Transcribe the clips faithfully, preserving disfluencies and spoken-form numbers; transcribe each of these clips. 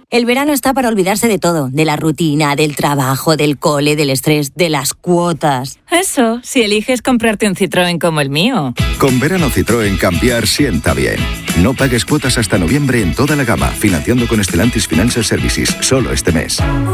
El verano está para olvidarse de todo, de la rutina, del trabajo, del cole, del estrés, de las cuotas. Eso, si eliges comprarte un Citroën como el mío. Con verano Citroën cambiar sienta bien. No pagues cuotas hasta noviembre en toda la gama, financiando con Stellantis Financial Services, solo este mes.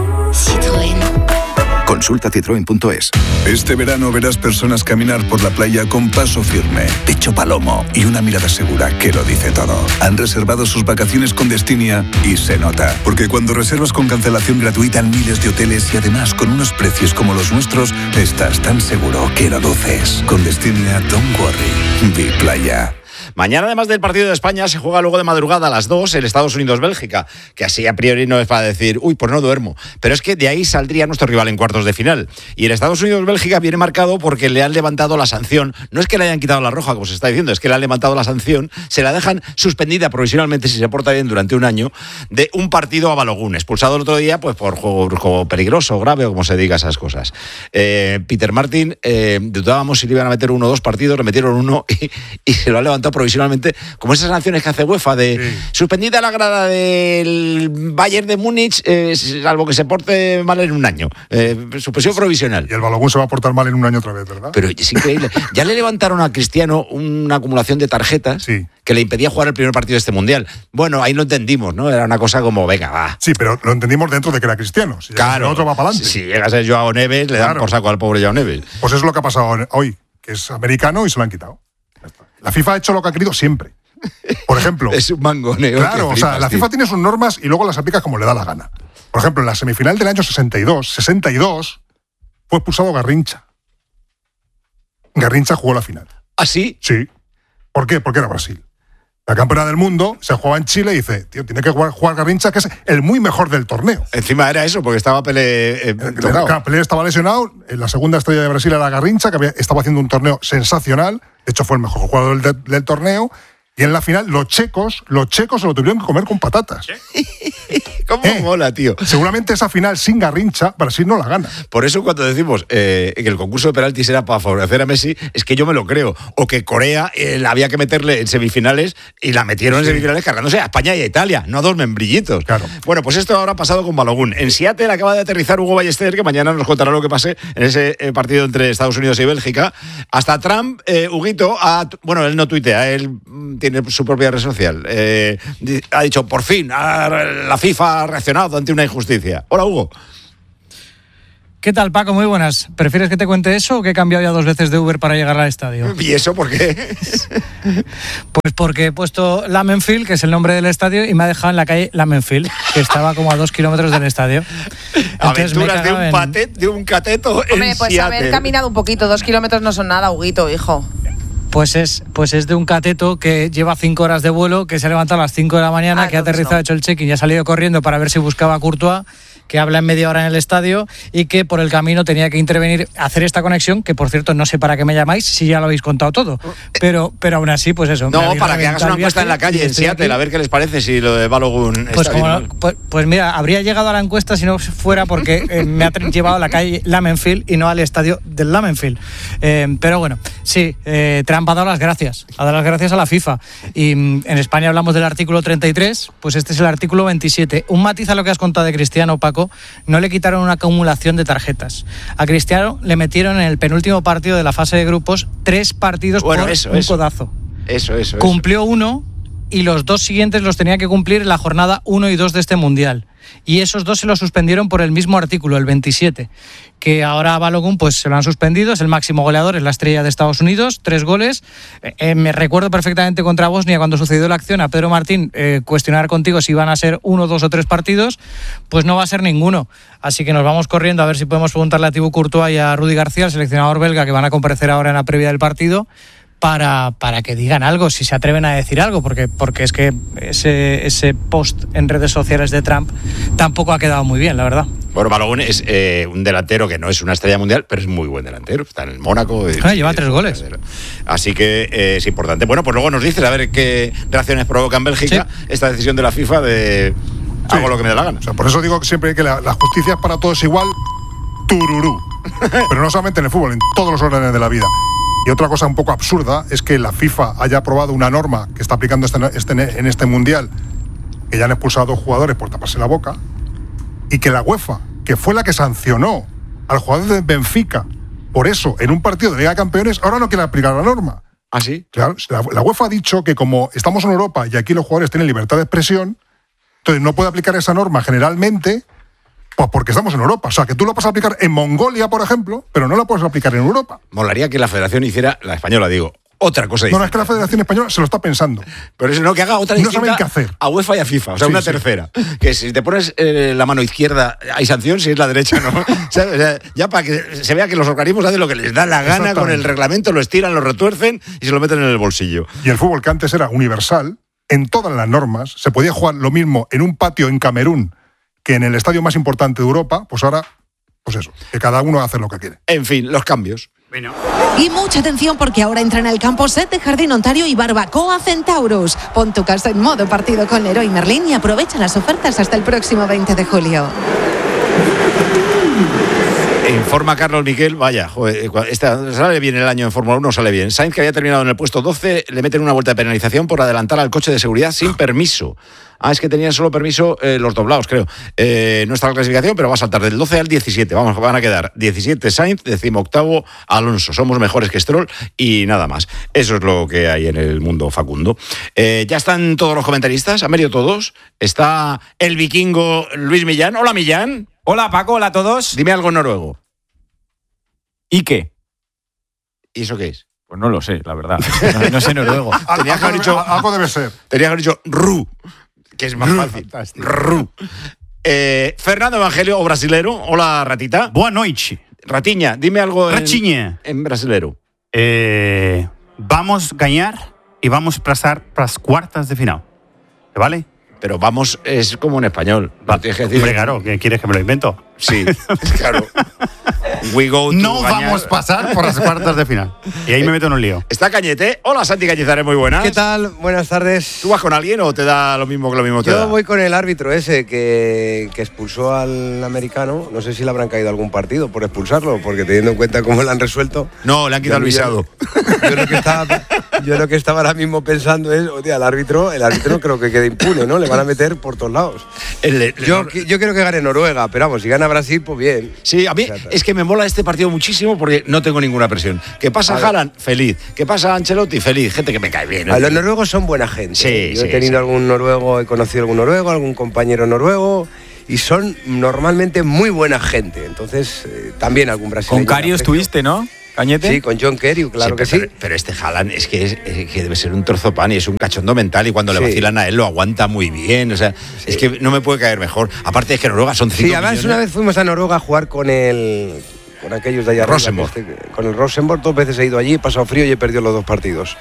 Citroën. Consulta citroen punto es. Este verano verás personas caminar por la playa con paso firme, pecho palomo y una mirada segura que lo dice todo. Han reservado sus vacaciones con Destinia y se nota. Porque cuando reservas con cancelación gratuita en miles de hoteles y además con unos precios como los nuestros, estás tan seguro que lo luces. Con Destinia, don't worry. Be playa. Mañana, además del partido de España, se juega luego de madrugada a las dos el Estados Unidos-Bélgica, que así a priori no es para decir, uy, pues no duermo. Pero es que de ahí saldría nuestro rival en cuartos de final. Y el Estados Unidos-Bélgica viene marcado porque le han levantado la sanción. No es que le hayan quitado la roja, como se está diciendo, es que le han levantado la sanción. Se la dejan suspendida provisionalmente, si se porta bien, durante un año, de un partido a Balogun. Expulsado el otro día pues por juego, juego peligroso, grave, o como se diga esas cosas. Eh, Peter Martin, eh, dudábamos si le iban a meter uno o dos partidos, le metieron uno y, y se lo han levantado provisionalmente, como esas sanciones que hace UEFA de sí. Suspendida la grada del Bayern de Múnich, eh, salvo que se porte mal en un año. Eh, suspensión provisional. Y el Balogun se va a portar mal en un año otra vez, ¿verdad? Pero es increíble. Ya le levantaron a Cristiano una acumulación de tarjetas sí. que le impedía jugar el primer partido de este Mundial. Bueno, ahí lo entendimos, ¿no? Era una cosa como, venga, va. Sí, pero lo entendimos dentro de que era Cristiano. Si claro. Otro va para adelante. Si llega a ser Joao Neves, le dan claro. por saco al pobre Joao Neves. Pues eso es lo que ha pasado hoy, que es americano y se lo han quitado. La FIFA ha hecho lo que ha querido siempre. Por ejemplo. Es un mangoneo. Claro, o sea, la FIFA tiene sus normas y luego las aplica como le da la gana. Por ejemplo, en la semifinal del año sesenta y dos, sesenta y dos, fue expulsado Garrincha. Garrincha jugó la final. ¿Ah, sí? Sí. ¿Por qué? Porque era Brasil. La campeona del mundo se jugaba en Chile y dice, tío, tiene que jugar, jugar Garrincha, que es el muy mejor del torneo. Encima era eso, porque estaba Pelé eh, lesionado. Pelé estaba lesionado. La segunda estrella de Brasil era Garrincha, que había, estaba haciendo un torneo sensacional. De hecho, fue el mejor jugador del, del torneo. Y en la final, los checos, los checos se lo tuvieron que comer con patatas. ¿Cómo eh, mola, tío? Seguramente esa final sin Garrincha, Brasil no la gana. Por eso cuando decimos eh, que el concurso de penaltis era para favorecer a Messi, es que yo me lo creo. O que Corea eh, la había que meterle en semifinales y la metieron sí. en semifinales cargándose a España y a Italia, no a dos membrillitos. Claro. Bueno, pues esto ahora ha pasado con Balogun. En Seattle acaba de aterrizar Hugo Ballester, que mañana nos contará lo que pase en ese eh, partido entre Estados Unidos y Bélgica. Hasta Trump, eh, Huguito, ha, bueno, él no tuitea, él tiene su propia red social. Eh, ha dicho, por fin, la FIFA ha reaccionado ante una injusticia. Hola, Hugo. ¿Qué tal, Paco? Muy buenas. ¿Prefieres que te cuente eso o que he cambiado ya dos veces de Uber para llegar al estadio? ¿Y eso por qué? Pues porque he puesto Lamenfield, que es el nombre del estadio, y me ha dejado en la calle Lamenfield, que estaba como a dos kilómetros del estadio. Entonces, aventuras de un, en... patet, de un cateto en Hombre, pues Seattle. Haber caminado un poquito, dos kilómetros no son nada, Huguito, hijo. Pues es, pues es de un cateto que lleva cinco horas de vuelo, que se ha levantado a las cinco de la mañana, ah, que ha aterrizado, no. ha hecho el check-in y ha salido corriendo para ver si buscaba a Courtois, que habla en media hora en el estadio, y que por el camino tenía que intervenir, hacer esta conexión, que por cierto no sé para qué me llamáis, si ya lo habéis contado todo, pero, pero aún así, pues eso. No, para que hagas una encuesta en la calle, en Seattle, a ver qué les parece si lo de Balogun pues, está como, bien. Pues, pues mira, habría llegado a la encuesta si no fuera porque eh, me ha llevado a la calle Lamenfield y no al estadio del Lamenfield. Eh, pero bueno, sí, eh, Trump ha dado las gracias, ha dado las gracias a la FIFA. Y mm, en España hablamos del artículo treinta y tres, pues este es el artículo veintisiete. Un matiz a lo que has contado de Cristiano, Paco, no le quitaron una acumulación de tarjetas. A Cristiano le metieron en el penúltimo partido de la fase de grupos tres partidos bueno, por eso, un eso. codazo. Eso, eso. Cumplió eso. uno y los dos siguientes los tenía que cumplir en la jornada uno y dos de este Mundial. Y esos dos se los suspendieron por el mismo artículo, el veintisiete, que ahora a Balogun pues se lo han suspendido, es el máximo goleador, es la estrella de Estados Unidos, tres goles. Eh, me recuerdo perfectamente contra Bosnia cuando sucedió la acción a Pedro Martín, eh, cuestionar contigo si van a ser uno, dos o tres partidos, pues no va a ser ninguno. Así que nos vamos corriendo a ver si podemos preguntarle a Thibaut Courtois y a Rudi García, el seleccionador belga, que van a comparecer ahora en la previa del partido, Para, para que digan algo, si se atreven a decir algo, porque, porque es que ese, ese post en redes sociales de Trump tampoco ha quedado muy bien, la verdad. Bueno, Balogun es eh, un delantero que no es una estrella mundial, pero es muy buen delantero. Está en el Mónaco. Ah, lleva tres goles. Delantero. Así que eh, es importante. Bueno, pues luego nos dices a ver qué reacciones provoca en Bélgica sí. esta decisión de la FIFA de sí. hago lo que me dé la gana. O sea, por eso digo que siempre que la, la justicia es para todos igual, tururú. Pero no solamente en el fútbol, en todos los órdenes de la vida. Y otra cosa un poco absurda es que la FIFA haya aprobado una norma que está aplicando este, este, en este Mundial que ya han expulsado a dos jugadores por taparse la boca, y que la UEFA, que fue la que sancionó al jugador de Benfica por eso en un partido de Liga de Campeones, ahora no quiere aplicar la norma. ¿Ah, sí? Claro, la, la UEFA ha dicho que como estamos en Europa y aquí los jugadores tienen libertad de expresión, entonces no puede aplicar esa norma generalmente, pues porque estamos en Europa. O sea, que tú lo puedes aplicar en Mongolia, por ejemplo, pero no lo puedes aplicar en Europa. Molaría que la federación hiciera, la española digo, otra cosa distinta. No, no, es que la Federación Española se lo está pensando. Pero eso no, que haga otra no distinta. No saben qué hacer. A UEFA y a FIFA, o sea, sí, una sí. tercera. Que si te pones eh, la mano izquierda, hay sanción, si es la derecha, ¿no? O sea, o sea, ya para que se vea que los organismos hacen lo que les da la gana con el reglamento, lo estiran, lo retuercen y se lo meten en el bolsillo. Y el fútbol, que antes era universal, en todas las normas, se podía jugar lo mismo en un patio en Camerún que en el estadio más importante de Europa, pues ahora, pues eso, que cada uno hace lo que quiere. En fin, los cambios. Bueno. Y mucha atención porque ahora entran al campo Set de Jardín Ontario y Barbacoa Centaurus. Pon tu casa en modo partido con Leroy Merlin y aprovecha las ofertas hasta el próximo veinte de julio. Informa Carlos Miquel, vaya, joder, esta, sale bien el año en Fórmula uno, sale bien. Sainz, que había terminado en el puesto doce, le meten una vuelta de penalización por adelantar al coche de seguridad sin permiso. Ah, es que tenían solo permiso eh, los doblados, creo. Eh, no está la clasificación, pero va a saltar del doce al diecisiete. Vamos, van a quedar diecisiete Sainz, decimoctavo Alonso. Somos mejores que Stroll y nada más. Eso es lo que hay en el mundo facundo. Eh, ya están todos los comentaristas, han venido todos. Está el vikingo Luis Millán. Hola, Millán. Hola, Paco, hola a todos. Dime algo en noruego. ¿Y qué? ¿Y eso qué es? Pues no lo sé, la verdad. No, no sé noruego. Tenías que haber dicho, algo debe ser. Tenías que haber dicho Ru, que es más Ru, fácil. Fantástico. Ru. Eh, Fernando Evangelio, o brasilero. Hola, ratita. Boa noite. Ratiña, dime algo en, Ratinha. en brasilero. Eh, vamos a ganar y vamos a pasar para las cuartas de final. ¿Vale? Pero vamos, es como en español. Va, tienes que decir. Hombre, claro, ¿qué quieres que me lo invento? Sí, claro. We go to no ganar. Vamos a pasar por las cuartas de final. Y ahí me meto en un lío. Está Cañete. Hola, Santi Cañizares, muy buenas. ¿Qué tal? Buenas tardes. ¿Tú vas con alguien o te da lo mismo que lo mismo te Yo da? Yo voy con el árbitro ese que, que expulsó al americano. No sé si le habrán caído algún partido por expulsarlo, porque teniendo en cuenta cómo lo han resuelto. No, le han quitado el visado. Yo, yo, lo que estaba, yo lo que estaba ahora mismo pensando es, oye, el árbitro, el árbitro no creo que quede impune, ¿no? Le van a meter por todos lados. El, el, yo, el, yo quiero que gane Noruega, pero vamos, si gana Brasil, pues bien. Sí, a mí o sea, es que me mola este partido muchísimo porque no tengo ninguna presión. ¿Qué pasa Haaland? Feliz. ¿Qué pasa Ancelotti? Feliz. Gente que me cae bien. ¿No? Los noruegos son buena gente. Sí, Yo sí, he tenido sí. algún noruego, he conocido algún noruego, algún compañero noruego y son normalmente muy buena gente. Entonces, eh, también algún brasileño. Con Cario estuviste, ¿no? ¿Cañete? Sí, con John Kerry, claro sí, que pero, sí. Pero este Haaland es que, es, es que debe ser un trozo pan y es un cachondo mental y cuando sí. le vacilan a él lo aguanta muy bien. O sea, sí. es que no me puede caer mejor. Aparte es que Noruega son cinco Sí, además millones. Una vez fuimos a Noruega a jugar con el... con aquellos de allá Rosenborg. arriba, este, con el Rosenborg. Dos veces he ido allí, he pasado frío y he perdido los dos partidos.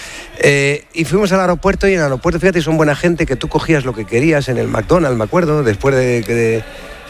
Eh, y fuimos al aeropuerto y en el aeropuerto, fíjate, son buena gente que tú cogías lo que querías en el McDonald's, me acuerdo, después de, de,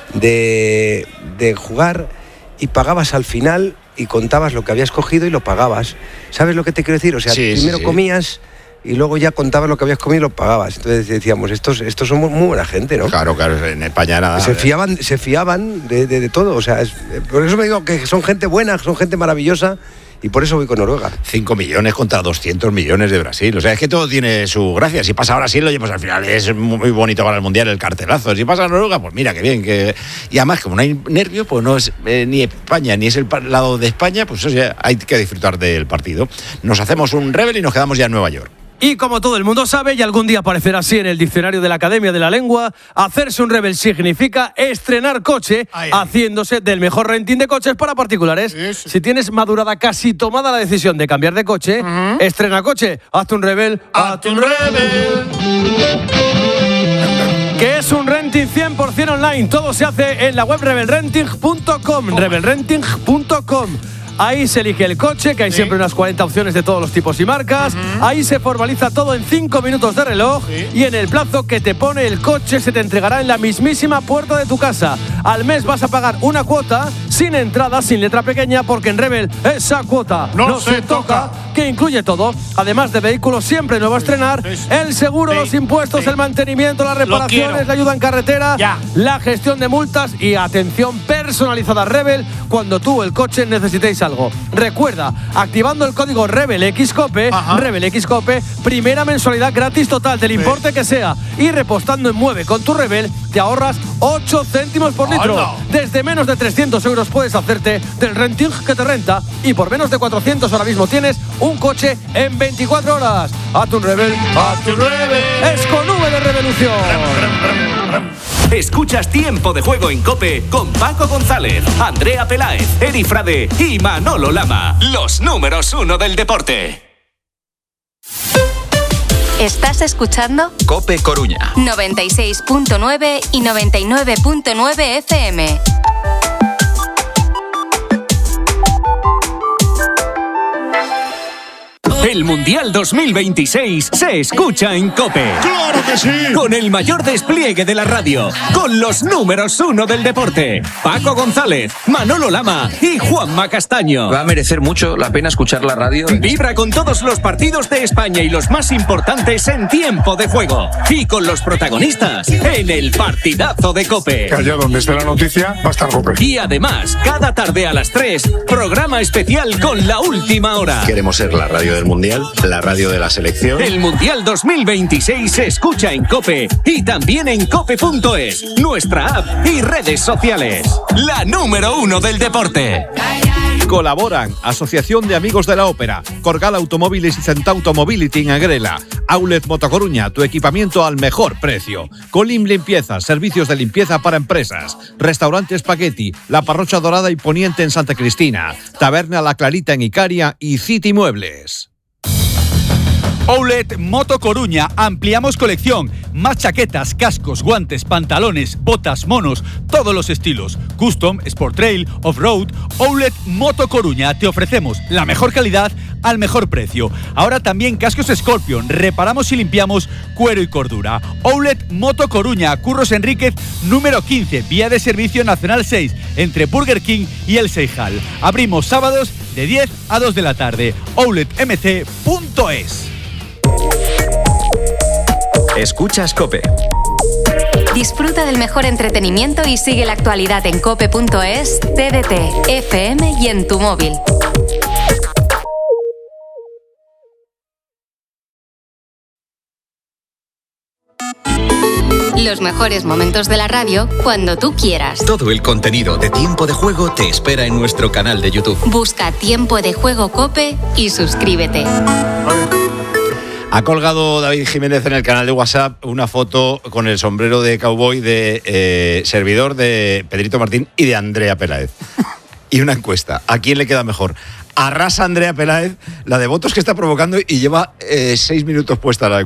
de, de jugar y pagabas al final y contabas lo que habías cogido y lo pagabas. ¿Sabes lo que te quiero decir? O sea, sí, primero sí, sí. comías y luego ya contabas lo que habías comido y lo pagabas. Entonces decíamos, estos, estos somos muy buena gente, ¿no? Claro, claro, en España nada. Se fiaban, se fiaban de, de, de todo. O sea, es, por eso me digo que son gente buena, son gente maravillosa. Y por eso voy con Noruega. cinco millones contra doscientos millones de Brasil. O sea, es que todo tiene su gracia. Si pasa Brasil, oye, pues al final es muy bonito para el Mundial el cartelazo. Si pasa Noruega, pues mira, qué bien. Que... Y además, como no hay nervio, pues no es eh, ni España, ni es el lado de España, pues o sea, hay que disfrutar del partido. Nos hacemos un rebel y nos quedamos ya en Nueva York. Y como todo el mundo sabe, y algún día aparecerá así en el diccionario de la Academia de la Lengua, hacerse un rebel significa estrenar coche, ay, ay. haciéndose del mejor renting de coches para particulares. Eso. Si tienes madurada casi tomada la decisión de cambiar de coche, uh-huh. estrena coche, hazte un rebel, hazte un rebel. Que es un renting cien por ciento online. Todo se hace en la web rebel renting punto com, oh. rebel renting punto com. Ahí se elige el coche, que hay sí. siempre unas cuarenta opciones de todos los tipos y marcas. Uh-huh. Ahí se formaliza todo en cinco minutos de reloj. Sí. Y en el plazo que te pone el coche se te entregará en la mismísima puerta de tu casa. Al mes vas a pagar una cuota, sin entrada, sin letra pequeña, porque en Rebel esa cuota no, no se, se toca, que incluye todo. Además de vehículos siempre nuevo a estrenar, sí. el seguro, sí. los impuestos, sí. el mantenimiento, las reparaciones, la ayuda en carretera, ya. la gestión de multas y atención personalizada. Rebel, cuando tú el coche necesitéis algo. Recuerda, activando el código RebelXCope, RebelXCope, primera mensualidad gratis total del importe que sea. Y repostando en Mueve con tu Rebel, te ahorras ocho céntimos por litro. ¡Hola! Desde menos de trescientos euros puedes hacerte del renting que te renta. Y por menos de cuatrocientos ahora mismo tienes un coche en veinticuatro horas. A tu Rebel, a tu Rebel. Es con V de Revolución. Escuchas Tiempo de Juego en COPE con Paco González, Andrea Peláez, Eri Frade y Manolo Lama. Los números uno del deporte. ¿Estás escuchando? COPE Coruña. noventa y seis punto nueve y noventa y nueve punto nueve F M. El Mundial dos mil veintiséis se escucha en COPE. ¡Claro que sí! Con el mayor despliegue de la radio, con los números uno del deporte. Paco González, Manolo Lama y Juanma Castaño. Va a merecer mucho la pena escuchar la radio. Vibra con todos los partidos de España y los más importantes en Tiempo de Juego. Y con los protagonistas en el partidazo de COPE. Que allá donde esté la noticia va a estar COPE. Y además, cada tarde a las tres, programa especial con la última hora. Queremos ser la radio del Mundial, la radio de la selección. El Mundial dos mil veintiséis se escucha en COPE y también en cope punto es, nuestra app y redes sociales. La número uno del deporte. Colaboran Asociación de Amigos de la Ópera, Corgal Automóviles y Centauto Mobility en Agrela, Outlet Motocoruña, tu equipamiento al mejor precio, Colim Limpieza, servicios de limpieza para empresas, Restaurante Spaghetti, La Parrocha Dorada y Poniente en Santa Cristina, Taberna La Clarita en Icaria y City Muebles. Outlet Moto Coruña, ampliamos colección, más chaquetas, cascos, guantes, pantalones, botas, monos, todos los estilos, custom, sport trail, off-road. Outlet Moto Coruña, te ofrecemos la mejor calidad al mejor precio. Ahora también cascos Scorpion, reparamos y limpiamos cuero y cordura. Outlet Moto Coruña, Curros Enríquez, número quince, vía de servicio nacional seis, entre Burger King y El Seijal. Abrimos sábados de diez a dos de la tarde. outlet m c punto es. Escuchas COPE. Disfruta del mejor entretenimiento y sigue la actualidad en cope punto es, T D T, F M y en tu móvil. Los mejores momentos de la radio cuando tú quieras. Todo el contenido de Tiempo de Juego te espera en nuestro canal de YouTube. Busca Tiempo de Juego COPE y suscríbete. Ha colgado David Jiménez en el canal de WhatsApp una foto con el sombrero de cowboy de eh, servidor de Pedrito Martín y de Andrea Peláez. Y una encuesta. ¿A quién le queda mejor? Arrasa Andrea Peláez la de votos que está provocando y lleva eh, seis minutos puesta la